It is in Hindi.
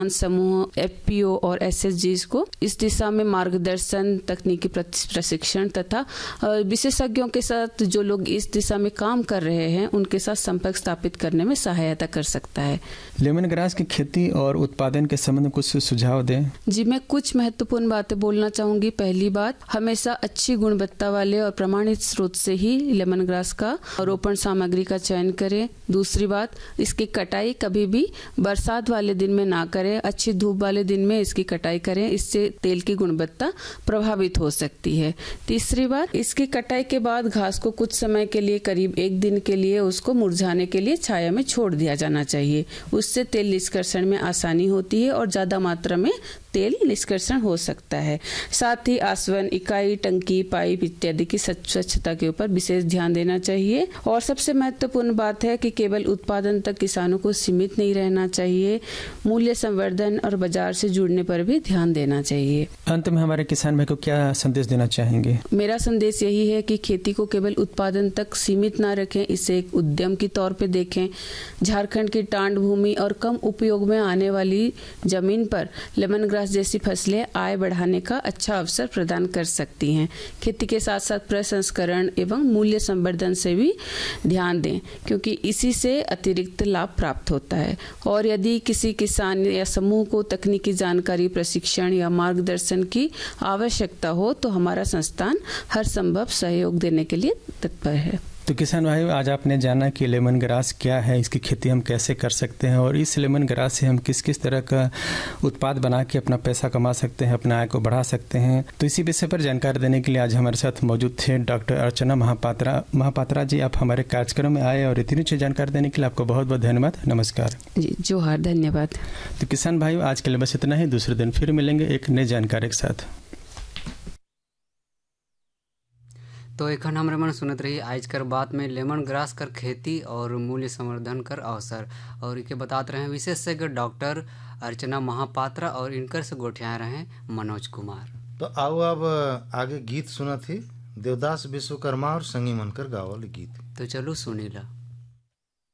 समूह एफपीओ और एसएचजीज को इस दिशा में मार्गदर्शन, तकनीकी प्रशिक्षण तथा विशेषज्ञों के साथ जो लोग इस दिशा में काम कर रहे हैं उनके साथ संपर्क स्थापित करने में सहायता कर सकता है। लेमन ग्रास की खेती और उत्पादन के संबंध में कुछ सुझाव दें। जी, मैं कुछ महत्वपूर्ण बातें बोलना चाहूंगी। पहली बात, हमेशा अच्छी गुणवत्ता वाले और प्रमाणित स्रोत से ही लेमन ग्रास का रोपण सामग्री का चयन करें। दूसरी बात, इसकी कटाई कभी भी बरसात वाले दिन में ना करें, अच्छी धूप वाले दिन में इसकी कटाई करें, इससे तेल की गुणवत्ता प्रभावित हो सकती है। तीसरी बात, इसकी कटाई के बाद घास को कुछ समय के लिए, करीब 1 दिन के लिए उसको मुरझाने के लिए छाया में छोड़ दिया जाना चाहिए। उससे तेल निष्कर्षण में आसानी होती है और ज्यादा मात्रा में तेल निष्कर्षण हो सकता है। साथ ही आसवन, इकाई, टंकी, पाइप इत्यादि की स्वच्छता के ऊपर विशेष ध्यान देना चाहिए। और सबसे महत्वपूर्ण बात है कि केवल उत्पादन तक किसानों को सीमित नहीं रहना चाहिए, मूल्य संवर्धन और बाजार से जुड़ने पर भी ध्यान देना चाहिए। अंत में हमारे किसान भाई को क्या संदेश देना चाहेंगे? मेरा संदेश यही है कि खेती को केवल उत्पादन तक सीमित ना रखें, इसे एक उद्यम के तौर पे देखें। झारखंड की टांड भूमि और कम उपयोग में आने वाली जमीन पर लेमन ग्रास जैसी फसलें आय बढ़ाने का अच्छा अवसर प्रदान कर सकती हैं। खेती के साथ साथ प्रसंस्करण एवं मूल्य संवर्धन से भी ध्यान दें, क्योंकि इसी से अतिरिक्त लाभ प्राप्त होता है। और यदि किसी किसान या समूह को तकनीकी जानकारी, प्रशिक्षण या मार्गदर्शन की आवश्यकता हो तो हमारा संस्थान हर संभव सहयोग देने के लिए तत्पर है। तो किसान भाई, आज आपने जाना कि लेमन ग्रास क्या है, इसकी खेती हम कैसे कर सकते हैं और इस लेमन ग्रास से हम किस किस तरह का उत्पाद बना के अपना पैसा कमा सकते हैं, अपना आय को बढ़ा सकते हैं। तो इसी विषय पर जानकारी देने के लिए आज हमारे साथ मौजूद थे डॉक्टर अर्चना महापात्रा जी। आप हमारे कार्यक्रम में आए और इतनी अच्छी जानकारी देने के लिए आपको बहुत बहुत धन्यवाद। नमस्कार जी, जोहार, धन्यवाद। तो किसान भाई, आज के लिए बस इतना ही। दूसरे दिन फिर मिलेंगे एक नई जानकारी के साथ। तो एखन हमरे मन सुनत रही आज कर बात में लेमन ग्रास कर खेती और मूल्य संवर्धन कर अवसर, और इके बताते रहे विशेषज्ञ डॉक्टर अर्चना महापात्रा और इनकर से गोठिया रहे मनोज कुमार। तो आओ अब आगे गीत सुना थी देवदास विश्वकर्मा और संगी मनकर गावल गीत। तो चलो सुनी ला।